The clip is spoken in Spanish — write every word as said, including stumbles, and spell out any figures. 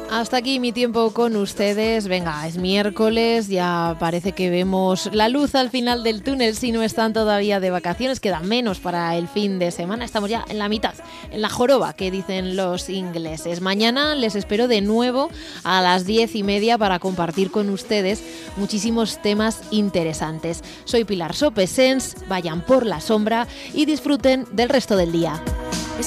Hasta aquí mi tiempo con ustedes. Venga, es miércoles, ya parece que vemos la luz al final del túnel. Si no están todavía de vacaciones, queda menos para el fin de semana. Estamos ya en la mitad, en la joroba, que dicen los ingleses. Mañana les espero de nuevo a las diez y media para compartir con ustedes muchísimos temas interesantes. Soy Pilar Sopesens, vayan por la sombra y disfruten del resto del día.